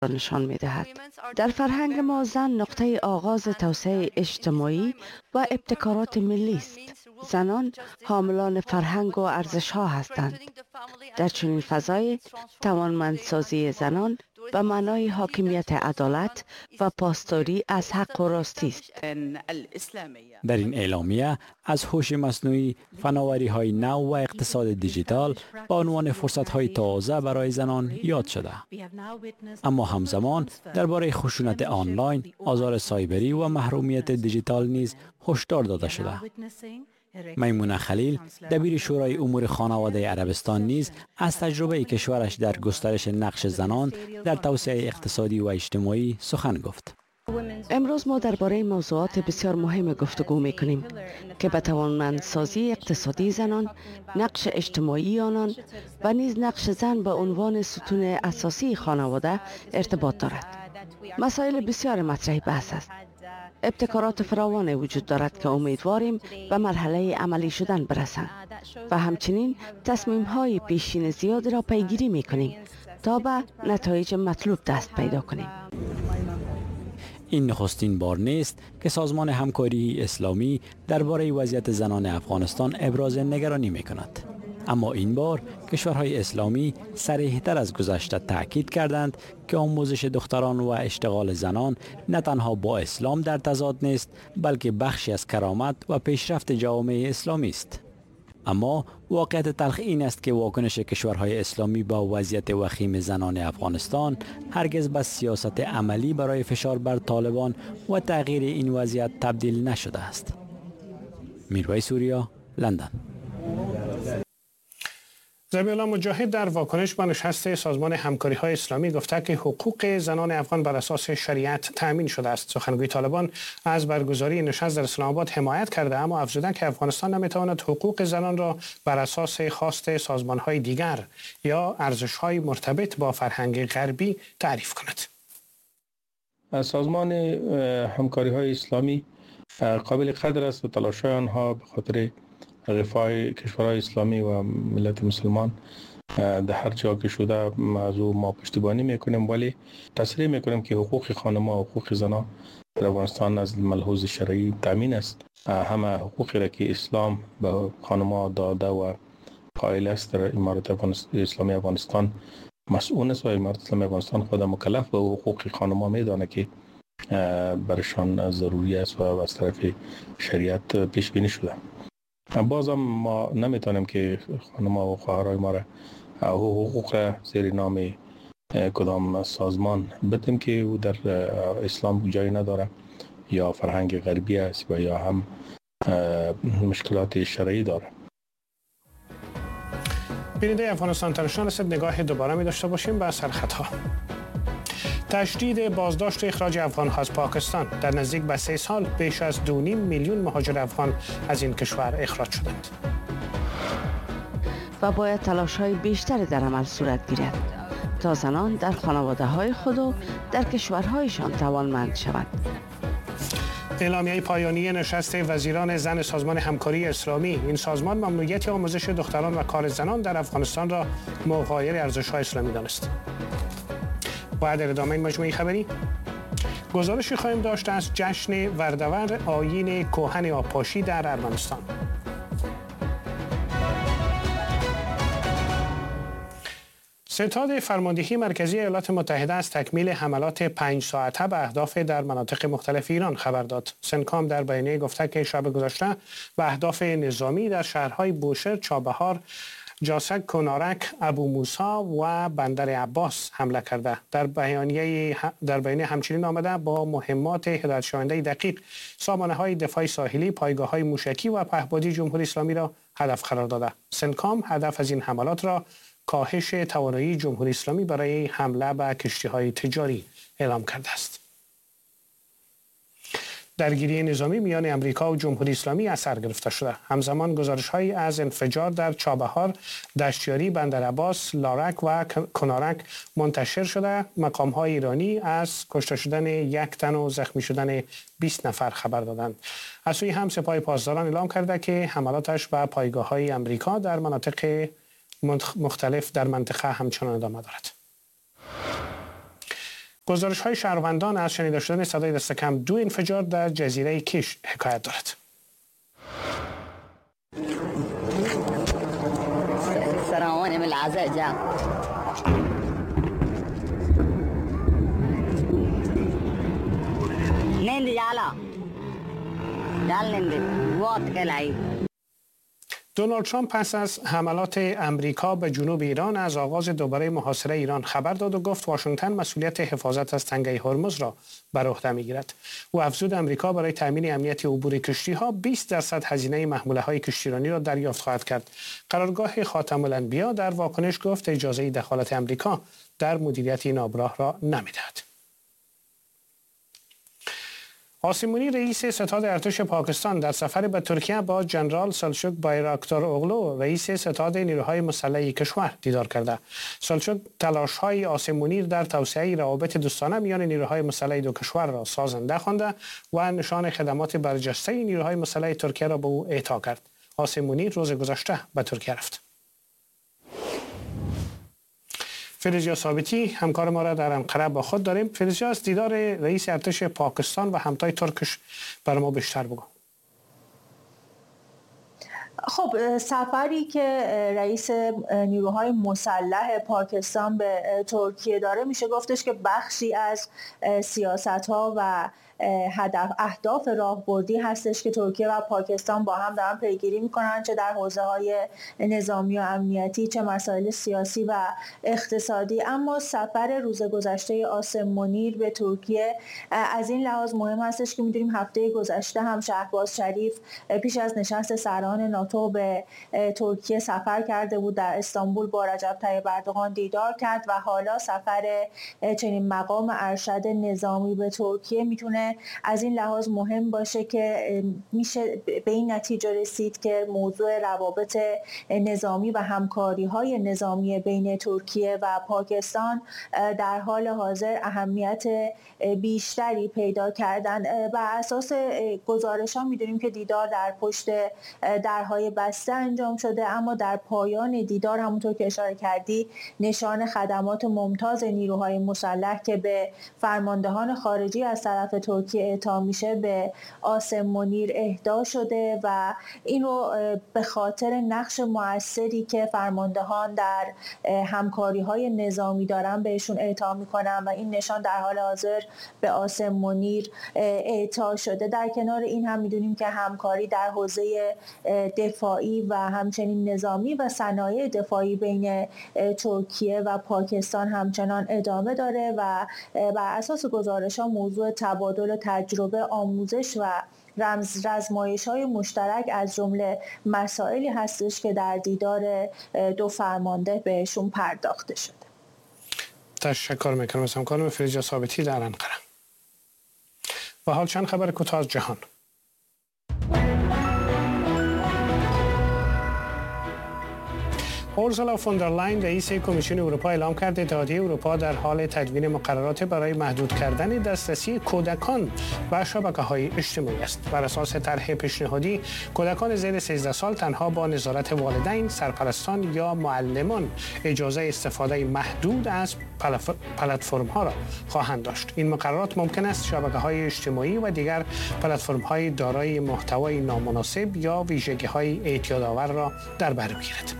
نشان می دهد. در فرهنگ ما زن نقطه آغاز توسعه اجتماعی و ابتکارات ملی است. زنان حاملان فرهنگ و ارزش ها هستند. در چنین فضای توانمندسازی زنان به معنای حاکمیت عدالت و پاسداری از حق و راستی است. در این اعلامیه از هوش مصنوعی، فناوری‌های نو و اقتصاد دیجیتال با عنوان فرصت‌های تازه برای زنان یاد شده. اما همزمان درباره خشونت آنلاین، آزار سایبری و محرومیت دیجیتال نیز هشدار داده شده. میمونه خلیل، دبیر شورای امور خانواده عربستان نیز از تجربه کشورش در گسترش نقش زنان در توسعه اقتصادی و اجتماعی سخن گفت. امروز ما درباره موضوعات بسیار مهم گفتگو می‌کنیم که به توانمندسازی اقتصادی زنان، نقش اجتماعی آنان و نیز نقش زن به عنوان ستون اساسی خانواده ارتباط دارد. مسائل بسیار مطرح بحث است. ابتکارات فراوان وجود دارد که امیدواریم به مرحله عملی شدن برسند و همچنین تصمیم‌های پیشین زیاد را پیگیری می‌کنیم تا به نتایج مطلوب دست پیدا کنیم. این نخستین بار نیست که سازمان همکاری اسلامی درباره وضعیت زنان افغانستان ابراز نگرانی می‌کند. اما این بار کشورهای اسلامی صریح‌تر از گذشته تاکید کردند که آموزش دختران و اشتغال زنان نه تنها با اسلام در تضاد نیست، بلکه بخشی از کرامت و پیشرفت جامعه اسلامی است. اما واقعیت تلخ این است که واکنش کشورهای اسلامی با وضعیت وخیم زنان افغانستان هرگز به سیاست عملی برای فشار بر طالبان و تغییر این وضعیت تبدیل نشده است. میرویس سوریا، لندن. ذبیح الله مجاهد در واکنش به نشست سازمان همکاری‌های اسلامی گفته که حقوق زنان افغان بر اساس شریعت تأمین شده است. سخنگوی طالبان از برگزاری نشست در اسلام آباد حمایت کرده، اما افزوده که افغانستان نمیتواند حقوق زنان را بر اساس خواست سازمان‌های دیگر یا ارزش‌های مرتبط با فرهنگ غربی تعریف کند. سازمان همکاری‌های اسلامی قابل قدر است و تلاش‌های آنها به خاطر رفاه کشورهای اسلامی و ملت مسلمان در هر جا که شده از او ما پشتیبانی میکنیم، ولی تصریح میکنیم که حقوق خانم‌ها و حقوق زنان در افغانستان از ملحوظ شرعی تامین است. همه حقوقی را که اسلام به خانم‌ها داده و قائل است در امارت اسلامی افغانستان مسئول است و امارت اسلامی افغانستان خود مکلف به حقوق خانم‌ها میدانه که برشان ضروری است و از طرف شریعت پیش بینی شده. بازم ما نمیتونیم که خانم‌ها و خواهرای ما را حقوق را زیر نام کدام سازمان بدیم که او در اسلام جایی نداره یا فرهنگ غربی است و یا هم مشکلات شرعی داره. بیننده افغانستان اینترنشنال هستید. نگاه دوباره می داشته باشیم به سرخطها. تشدید بازداشت و اخراج افغان‌ها از پاکستان. در نزدیک به 3 سال بیش از 2.5 میلیون مهاجر افغان از این کشور اخراج شدند. و باید تلاش‌های بیشتری در عمل صورت گیرد تا زنان در خانواده‌های خود و در کشورهایشان توانمند شوند. اعلامیه پایانی نشست وزیران زن سازمان همکاری اسلامی. این سازمان ممنوعیت آموزش دختران و کار زنان در افغانستان را مغایر ارزش‌های اسلامی دانست. و در ادامه این مجموعه خبری گزارشی خواهیم داشت از جشن وردور آیین کهن آبپاشی در ارمنستان. ستاد فرماندهی مرکزی ایالات متحده از تکمیل حملات 5 ساعته به اهداف در مناطق مختلف ایران خبر داد. سنکام در بیانیه گفته که شب گذشته به اهداف نظامی در شهرهای بوشهر، چابهار، جاسک، کنارک، ابو موسی و بندر عباس حمله کرده. در بیانیه همچنین آمده با مهمات هدایت شونده دقیق سامانه‌های دفاع ساحلی، پایگاه‌های موشکی و پهپادی جمهوری اسلامی را هدف قرار داده. سنکام هدف از این حملات را کاهش توانایی جمهوری اسلامی برای حمله به کشتی‌های تجاری اعلام کرده است. درگیری نظامی میان امریکا و جمهوری اسلامی اثر گرفته شده. همزمان گزارش‌هایی از انفجار در چابهار، دشتیاری، بندر عباس، لارک و کنارک منتشر شده. مقام‌های ایرانی از کشته شدن 1 تن و زخمی شدن 20 نفر خبر دادند. از سوی هم سپاه پاسداران اعلام کرده که حملاتش به پایگاه‌های امریکا در مناطق مختلف در منطقه همچنان ادامه دارد. گزارش‌های شهروندان از شنیده شدن صدای دست کم 2 انفجار در جزیره کیش حکایت دارد. دونالد ترامپ پس از حملات امریکا به جنوب ایران از آغاز دوباره محاصره ایران خبر داد و گفت واشنگتن مسئولیت حفاظت از تنگه هرمز را بر عهده می‌گیرد. او افزود امریکا برای تامین امنیت عبور کشتی‌ها 20% هزینه محموله‌های کشتیرانی را دریافت خواهد کرد. قرارگاه خاتم الانبیا در واکنش گفت اجازه دخالت امریکا در مدیریت این آبراه را نمی‌دهد. آسیمونی رئیس ستاد ارتش پاکستان در سفر به ترکیه با جنرال سلچوک بایراکتار اوغلو رئیس ستاد نیروهای مسلح کشور دیدار کرده. سلچوک تلاش‌های آسیمونی در توسعه روابط دوستانه میان نیروهای مسلح دو کشور را سازنده خوانده و نشان خدمات برجسته نیروهای مسلح ترکیه را به او اعطا کرد. آسیمونی روز گذشته به ترکیه رفت. فریزیا ثابتی همکار ما را در انقره با خود داریم. فریزیا، از دیدار رئیس ارتش پاکستان و همتای ترکش برای ما بیشتر بگو. خب سفری که رئیس نیروهای مسلح پاکستان به ترکیه داره میشه گفتش که بخشی از سیاست‌ها و اهداف راهبردی هستش که ترکیه و پاکستان با هم دارن پیگیری میکنن، چه در حوزه‌های نظامی و امنیتی چه مسائل سیاسی و اقتصادی. اما سفر روز گذشته عاصم منیر به ترکیه از این لحاظ مهم هستش که میدونیم هفته گذشته هم شهباز شریف پیش از نشست سران ناتو به ترکیه سفر کرده بود، در استانبول با رجب طیب اردوغان دیدار کرد و حالا سفر چنین مقام ارشد نظامی به ترکیه میتونه از این لحاظ مهم باشه که میشه به این نتیجه رسید که موضوع روابط نظامی و همکاری‌های نظامی بین ترکیه و پاکستان در حال حاضر اهمیت بیشتری پیدا کردن. بر اساس گزارش‌ها می‌دونیم که دیدار در پشت درهای بسته انجام شده، اما در پایان دیدار همونطور که اشاره کردی نشان خدمات ممتاز نیروهای مسلح که به فرماندهان خارجی از طرف ترکیه اعطا میشه به عاصم منیر اهدا شده و این رو به خاطر نقش مؤثری که فرماندهان در همکاری‌های نظامی دارن بهشون اعطا میکنن و این نشان در حال حاضر به عاصم منیر اعطا شده. در کنار این هم میدونیم که همکاری در حوزه دفاعی و همچنین نظامی و صنایع دفاعی بین ترکیه و پاکستان همچنان ادامه داره و بر اساس گزارش‌ها موضوع تبادل تجربه، آموزش و رزمایش‌های مشترک از جمله مسائلی هستش که در دیدار دو فرمانده بهشون پرداخته شده. تشکر میکنم از همکارم فریزیا ثابتی در انقره. و حال چند خبر کوتاه از جهان. اورسولا فون در لاین رئیس کمیسیون اروپا اعلام کرد اتحادیه اروپا در حال تدوین مقررات برای محدود کردن دسترسی کودکان به شبکه‌های اجتماعی است. بر اساس طرح پیشنهادی کودکان زیر 13 سال تنها با نظارت والدین، سرپرستان یا معلمان اجازه استفاده محدود از پلتفرم‌ها را خواهند داشت. این مقررات ممکن است شبکه‌های اجتماعی و دیگر پلتفرم‌های دارای محتوای نامناسب یا ویژگی‌های اعتیادآور را در بر بگیرد.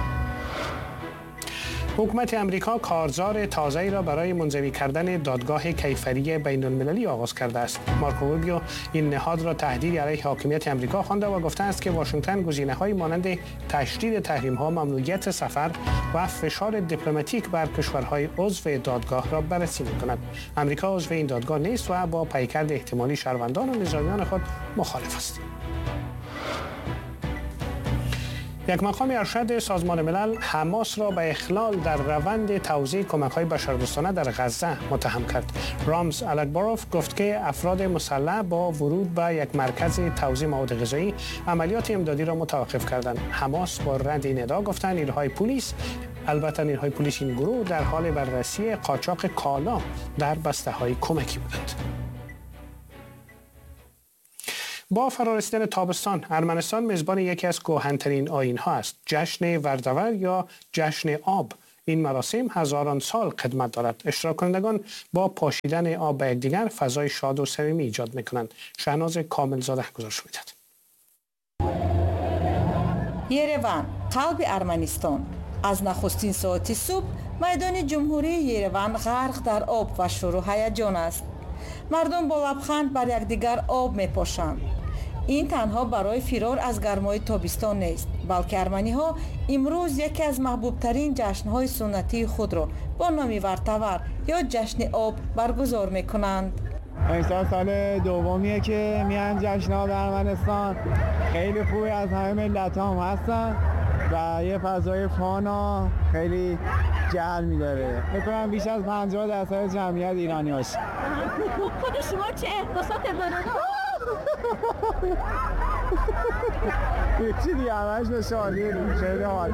حکومت امریکا کارزار تازه‌ای را برای منزوی کردن دادگاه کیفری بین‌المللی آغاز کرده است. مارکو روبیو این نهاد را تهدیدی علیه حاکمیت امریکا خوانده و گفته است که واشنگتن گزینه‌های مانند تشدید تحریم‌ها، ممنوعیت سفر و فشار دیپلماتیک بر کشورهای عضو دادگاه را بررسی می‌کند. امریکا عضو این دادگاه نیست و با پیکرد احتمالی شهروندان و نظامیان خود مخالف است. یک مقام ارشد سازمان ملل حماس را به اخلال در روند توزیع کمک‌های بشردوستانه در غزه متهم کرد. رامز الکباروف گفت که افراد مسلح با ورود به یک مرکز توزیع مواد غذایی عملیات امدادی را متوقف کردند. حماس با رد این ادعا گفتند نیروهای پلیس این گروه در حال بررسی قاچاق کالا در بسته‌های کمکی بودند. با فرارسیدن تابستان، ارمنستان میزبان یکی از کهن‌ترین آیین‌ها است. جشن وردور یا جشن آب. این مراسم هزاران سال قدمت دارد. اشتراک کنندگان با پاشیدن آب به یکدیگر فضای شاد و صمیمی ایجاد میکنند. شهناز کاملزاده گزارش میدهد. یروان، قلب ارمنستان. از نخستین ساعت صبح میدان جمهوری یروان غرق در آب و شور و هیجان است. مردم با لبخند بر یکدیگر آب میپاشند. این تنها برای فرار از گرمای تابستان نیست، بلکه ارمنی‌ها امروز یکی از محبوب‌ترین جشن‌های سنتی خود را با نام ورتور یا جشن آب برگزار می‌کنند. امسال سال دومیه که میان جشن‌ها به ارمنستان. خیلی خوبی، از همه ملت‌ها هم هستن و یه فضای فانا خیلی جلب می‌داره. فکر کنم بیش از 50% جمعیت ایرانی باشه. خود شما چه احساسات دارید؟ چی دیگه همش به شادی خیلی حال.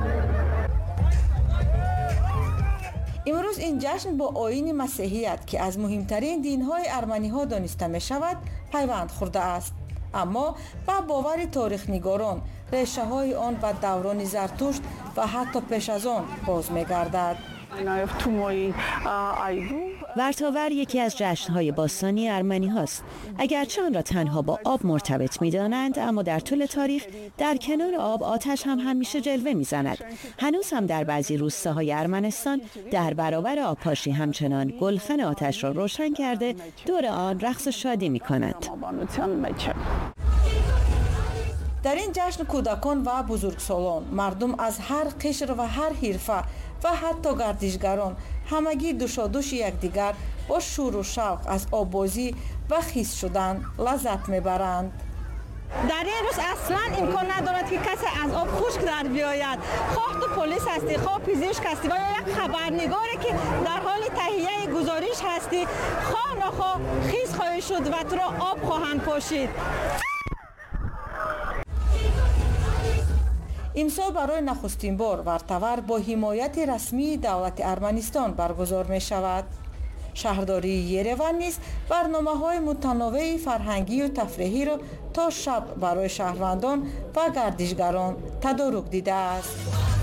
امروز این جشن با آیین مسیحیت که از مهمترین دین‌های ارمنی‌ها دانسته می‌شود پیوند خورده است، اما با باور تاریخ‌نگاران ریشه‌های آن به دوران زرتشت و حتی پیش از آن باز می‌گردد. ورتاور یکی از جشن‌های باستانی ارمنی هاست. اگرچه آن را تنها با آب مرتبط می‌دانند، اما در طول تاریخ در کنار آب آتش هم همیشه جلوه می‌زند. هنوز هم در بعضی روستاهای ارمنستان در برابر آبپاشی همچنان گلخن آتش را روشن کرده دور آن رقص و شادی می‌کنند. در این جشن کودکان و بزرگسالان، مردم از هر قشر و هر حرفه و حتی گردشگران همگی دوشادوش یکدیگر با شور و شوق از آببازی و خیس شدن لذت میبرند. در این روز اصلا امکان ندارد که کسی از آب خشک در بیاید. خواه تو پلیس هستی، خواه پزشک هستی و یا یک خبرنگاری که در حال تهیه گزارش هستی، خواه نخواه خیس خواهی شد و تو را آب خواهند پاشید. امسال برای نخستین بار ورتور با حمایت رسمی دولت ارمنستان برگزار می شود. شهرداری یروان نیز برنامه‌های متنوع فرهنگی و تفریحی را تا شب برای شهروندان و گردشگران تدارک دیده است.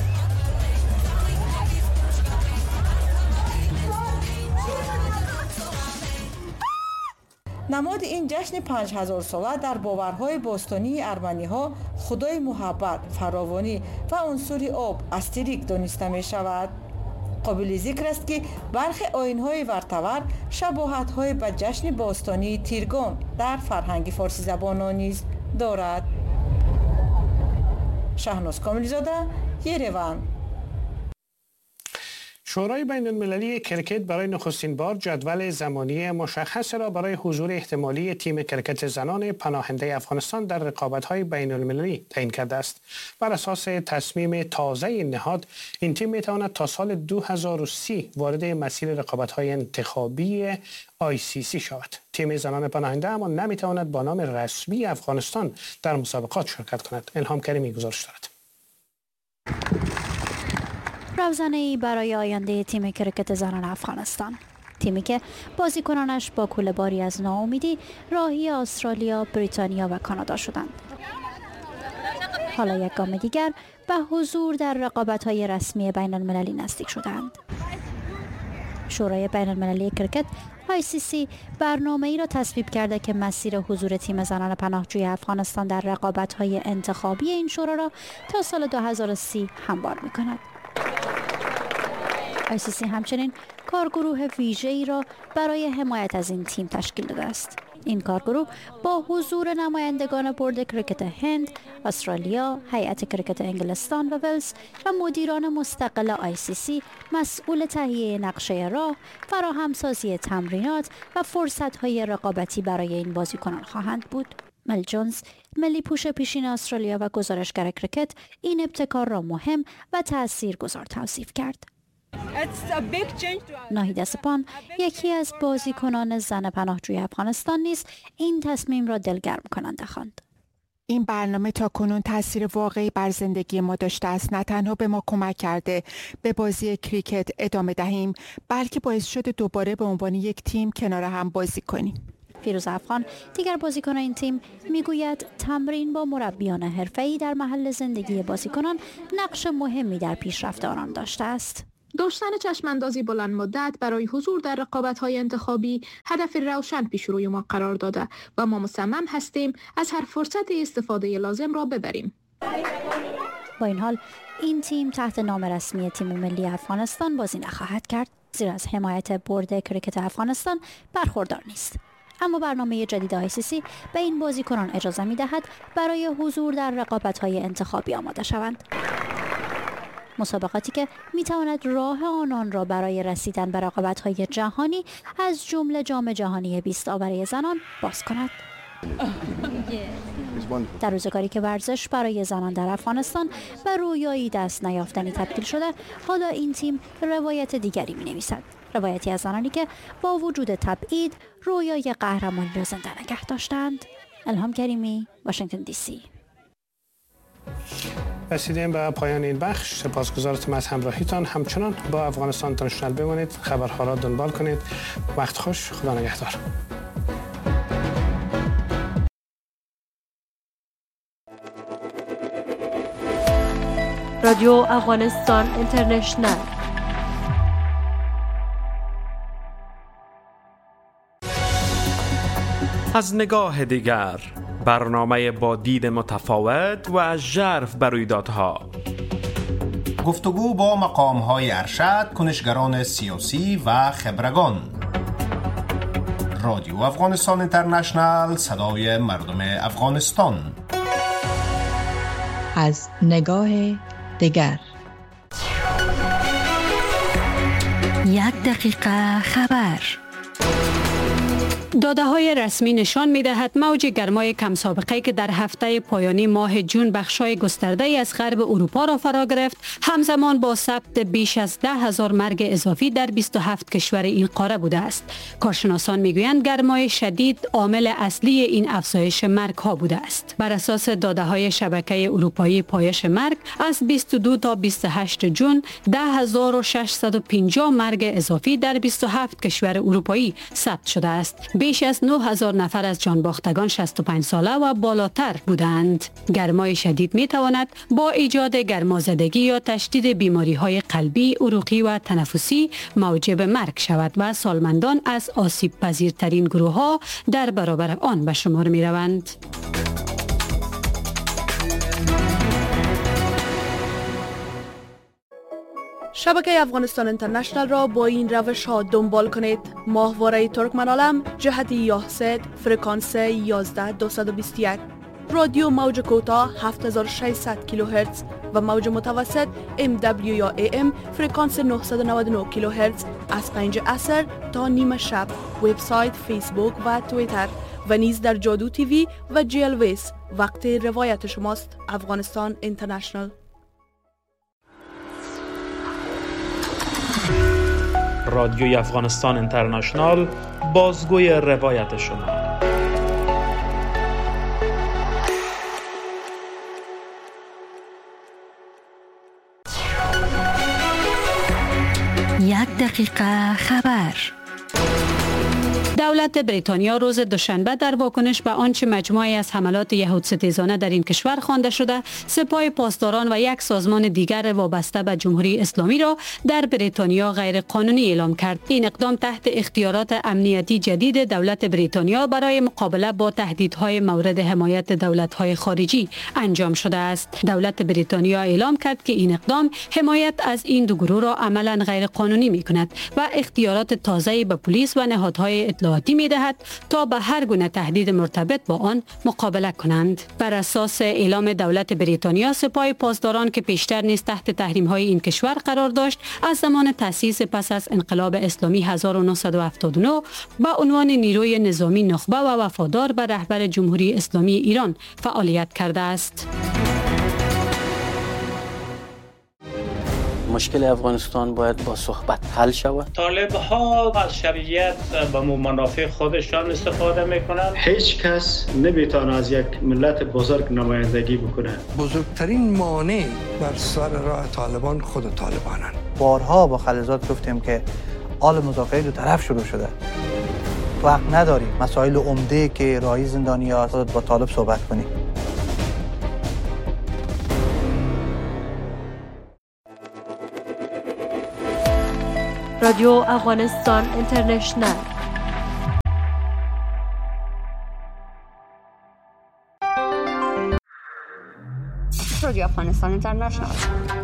نماد این جشن 5000 ساله در باورهای باستانی ارمنی‌ها خدای محبت، فراوانی و عنصر آب استریک دانسته می شود. قابل ذکر است که برخی آیین‌های ورتور شباهت‌های به جشن باستانی تیرگان در فرهنگ فارسی زبانان نیز دارد. شهناز کاملزاده، یروان. شورای بین المللی کرکت برای نخستین بار جدول زمانی مشخص را برای حضور احتمالی تیم کرکت زنان پناهنده افغانستان در رقابت‌های بین المللی تعیین کرده است. بر اساس تصمیم تازه این نهاد، این تیم می‌تواند تا سال 2030 وارد مسیر رقابت‌های انتخابی ICC شود. تیم زنان پناهنده اما نمی‌تواند با نام رسمی افغانستان در مسابقات شرکت کند. الهام کریمی گزارش دارد. روزانه‌ای برای آینده تیم کرکت زنان افغانستان، تیمی که بازیکنانش با کوله‌باری از ناامیدی راهی استرالیا، بریتانیا و کانادا شدند. حالا یک گام دیگر به حضور در رقابت‌های رسمی بین المللی نزدیک شدند. شورای بین المللی کرکت ICC برنامه‌ای را تصویب کرده که مسیر حضور تیم زنان پناهجوی افغانستان در رقابت‌های انتخابی این شورا را تا سال 2030 هموار می‌کند. ICC همچنین کارگروه ویژه‌ای را برای حمایت از این تیم تشکیل داده است. این کارگروه با حضور نمایندگان بورد کرکت هند، استرالیا، هیئت کرکت انگلستان و ولز و مدیران مستقل ICC مسئول تهیه نقشه راه، فراهمسازی تمرینات و فرصت‌های رقابتی برای این بازیکنان خواهند بود. مل جونز، ملی پوش پیشین استرالیا و گزارشگر کرکت، این ابتکار را مهم و تاثیرگذار توصیف کرد. ناهید سپان، یکی از بازیکنان زن پناهجوی افغانستان نیز این تصمیم را دلگرم کننده خواند. این برنامه تا کنون تاثیر واقعی بر زندگی ما داشته است. نه تنها به ما کمک کرده به بازی کریکت ادامه دهیم، بلکه باعث شده دوباره به عنوان یک تیم کنار هم بازی کنیم. فیروز افغان، دیگر بازیکن این تیم، میگوید تمرین با مربیان حرفه‌ای در محل زندگی بازیکنان نقش مهمی در پیشرفت آنان داشته است. داشتن چشماندازی بلند مدت برای حضور در رقابت‌های انتخابی هدف روشن پیش روی ما قرار داده و ما مصمم هستیم از هر فرصت استفاده لازم را ببریم. با این حال این تیم تحت نام رسمی تیم ملی افغانستان بازی نخواهد کرد، زیرا از حمایت بورد کریکت افغانستان برخوردار نیست. اما برنامه جدید ICC به این بازیکنان اجازه می‌دهد برای حضور در رقابت‌های انتخابی آماده شوند. مسابقاتی که می‌تواند راه آنان را برای رسیدن به رقابت‌های جهانی از جمله جام جهانی 20 آوره زنان باز کند. در روزگاری که ورزش برای زنان در افغانستان به رویایی دست نیافتنی تبدیل شده، حالا این تیم روایت دیگری می‌نویسد. روایتی از زنانی که با وجود تبعید رویای قهرمانی را زنده نگه داشتند. الهام کریمی، واشنگتن دی سی. رسیدیم به پایان این بخش. سپاسگزارم از همراهیتان. همچنان با افغانستان اینترنشنال بمانید، خبرها را دنبال کنید. وقت خوش، خدا نگهدار. رادیو افغانستان اینترنشنال. از نگاه دیگر، برنامه با دید متفاوت و ژرف بر رویدادها. گفتگو با مقام‌های ارشد، کنشگران سیاسی و خبرگان. رادیو افغانستان اینترنشنال، صدای مردم افغانستان. از نگاه دیگر. 1 دقیقه خبر. داده‌های رسمی نشان می‌دهد موج گرمای کم سابقه‌ای که در هفته پایانی ماه جون بخش‌های گسترده‌ای از غرب اروپا را فرا گرفت، همزمان با ثبت بیش از 10,000 مرگ اضافی در 27 کشور این قاره بوده است. کارشناسان می‌گویند گرمای شدید عامل اصلی این افزایش مرگ‌ها بوده است. بر اساس داده‌های شبکه اروپایی پایش مرگ، از 22 تا 28 جون 10,650 مرگ اضافی در 27 کشور اروپایی ثبت شده است. بیش از 9,000 نفر از جانباختگان 65 ساله و بالاتر بودند. گرمای شدید می تواند با ایجاد گرمازدگی یا تشدید بیماری‌های قلبی، عروقی و تنفسی موجب مرگ شود و سالمندان از آسیب پذیرترین گروه‌ها در برابر آن به شمار می روند. شبکه افغانستان اینترنشنال را با این روش ها دنبال کنید: ماهواره ترکمنالم جهت یاهسد فرکانس 11221، رادیو موج کوتاه 7600 کیلوهرتز و موج متوسط MW یا AM فرکانس 999 کیلوهرتز از 5 عصر تا نیم شب. وبسایت، فیسبوک و توییتر و نیز در جادو تیوی و جیل ویس. وقت روایت شماست. افغانستان اینترنشنال. رادیوی افغانستان اینترنشنال، بازگوی روایت شما. یک دقیقه خبر. دولت بریتانیا روز دوشنبه در واکنش به آنچه مجموعی از حملات یهودستیزانه در این کشور خوانده شده، سپاه پاسداران و یک سازمان دیگر وابسته به جمهوری اسلامی را در بریتانیا غیر قانونی اعلام کرد. این اقدام تحت اختیارات امنیتی جدید دولت بریتانیا برای مقابله با تهدیدهای مورد حمایت دولت‌های خارجی انجام شده است. دولت بریتانیا اعلام کرد که این اقدام حمایت از این دو گروه را عملاً غیر قانونی می‌کند و اختیارات تازه‌ای به پلیس و نهادهای اطلاعاتی می‌دهد تا به هر گونه تهدید مرتبط با آن مقابله کنند. بر اساس اعلام دولت بریتانیا، سپاه پاسداران که پیشتر نیز تحت تحریم‌های این کشور قرار داشت، از زمان تأسیس پس از انقلاب اسلامی 1979 به عنوان نیروی نظامی نخبه و وفادار به رهبر جمهوری اسلامی ایران فعالیت کرده است. مشکل افغانستان باید با صحبت حل شود. طالب ها از شرعیت به منافع خودشان استفاده میکنند. هیچ کس نمیتونه از یک ملت بزرگ نمایندگی بکنه. بزرگترین مانع بر سر راه طالبان خود طالبانند. بارها با خلیزات گفتیم که حال مذاکره دو طرف شروع شده. وقت نداریم مسائل عمده که راهی زندانیان با طالب صحبت کنیم. رادیو افغانستان اینترنشنل. رادیو افغانستان اینترنشنل